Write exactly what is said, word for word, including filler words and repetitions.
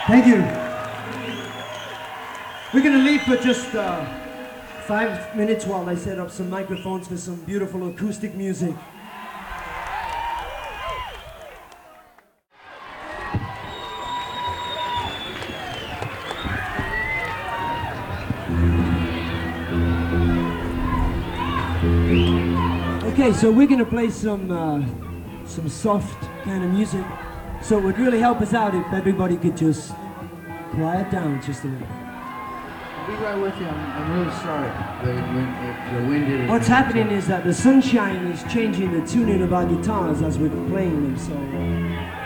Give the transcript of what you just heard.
Thank you. We're gonna leave for just uh, five minutes while I set up some microphones for some beautiful acoustic music. Okay, so we're gonna play some uh, some soft kind of music. So it would really help us out if everybody could just quiet down just a little. I'll be right with you. I'm, I'm really sorry. The wind, the wind hit it. What's happening is that the sunshine is changing the tuning of our guitars as we're playing them, so